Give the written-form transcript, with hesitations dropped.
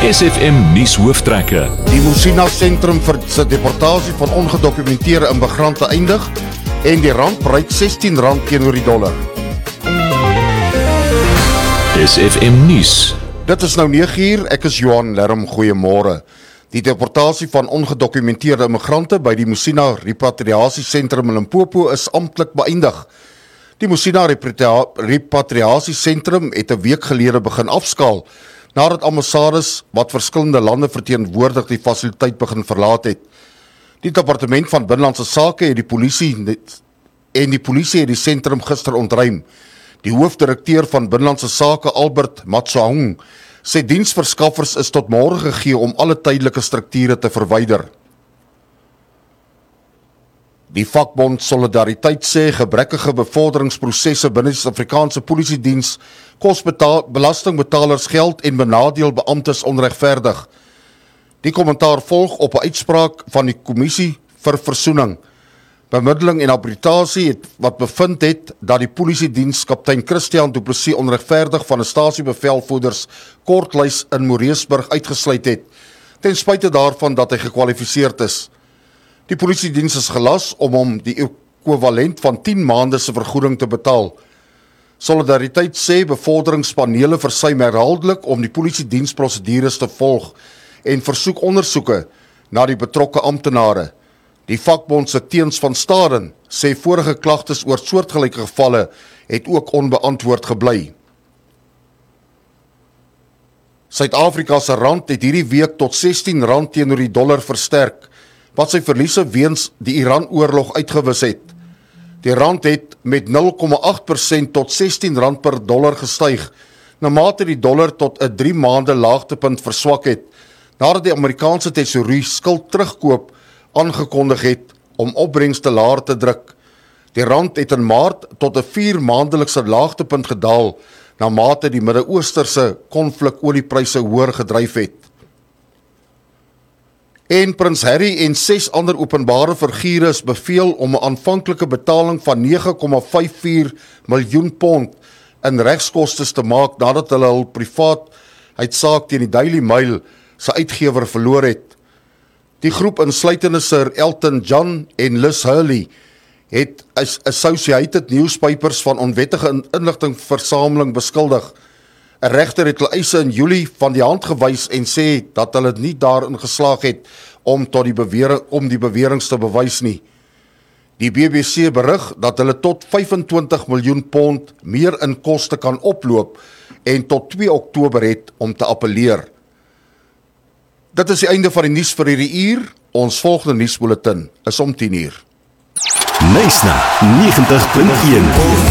SFM nuus hooftrekke. Die Musina Sentrum vir sy deportasie van ongedokumenteerde immigrante eindig en die rand bereik R16 teenoor die dollar. SFM nuus. Dit is nou 9uur, ek is Johan Lerm, goeiemôre. Die deportasie van ongedokumenteerde immigrante by die Musina Repatriasie Sentrum in Limpopo is amptelik beëindig. Die Musina Repatriasie Sentrum het 'n week gelede begin afskaal, nadat ambassades wat verskillende lande verteenwoordig die fasiliteit begin verlaat het. Die Departement van Binnelandse Sake het die polisie het die sentrum gister ontruim. Die hoofdirekteur van Binnelandse Sake, Albert Matsohung, sê diensverskaffers is tot môre gegee om alle tydelike strukture te verwyder. Die vakbond Solidariteit sê gebrekkige bevorderingsprosesse binne die Suid-Afrikaanse Polisiediens kos belastingbetalers geld en benadeel beamptes onregverdig. Die kommentaar volg op 'n uitspraak van die Kommissie vir Versoening, Bemiddeling en Arbitrasie wat bevind het dat die Polisiediens kaptein Christian Du Plessis onregverdig van 'n stasiebevelvoerders kortlys in Moreesburg uitgesluit het, ten spyte daarvan dat hy gekwalifiseerd is. Die Polisiediens is gelas om hom die ekwivalent van 10 maande se vergoeding te betaal. Solidariteit sê bevorderingspanele versuim herhaaldelik om die polisiediensprosedures te volg en versoek ondersoeke na die betrokke amptenare. Die vakbond se Teens van Staden sê vorige klagtes oor soortgelyke gevalle het ook onbeantwoord gebly. Suid-Afrika se rand het hierdie week tot R16 teenoor die dollar versterk, wat sy verliese weens die Iran-oorlog uitgewis het. Die rand het met 0,8% tot R16 per dollar gestyg, naarmate die dollar tot 'n 3 maande laagtepunt verswak het, nadat die Amerikaanse tesourie skuld terugkoop aangekondig het om opbrengste laer te druk. Die rand het in Maart tot 'n 4 maandelikse laagtepunt gedaal, naarmate die Midde-Oosterse konflik oliepryse hoër gedryf het. En Prins Harry en 6 ander openbare figure is beveel om 'n aanvanklike betaling van 9,54 miljoen pond in regskoste te maak nadat hulle hul privaatheidssaak teen die Daily Mail se uitgewer verloor het. Die groep insluitende Sir Elton John en Liz Hurley het as Associated Newspapers van onwettige inligtingversameling beskuldig. 'n Regter het hulle eise in Julie van die hand gewys en sê dat hulle nie daarin geslaag het om die beweringe te bewys nie. Die BBC berig dat hulle tot 25 miljoen pond meer in koste kan oploop en tot 2 Oktober het om te appeleer. Dit is die einde van die nuus vir hierdie uur. Ons volgende nuusbulletin is om 10 uur. Nuus na 90.1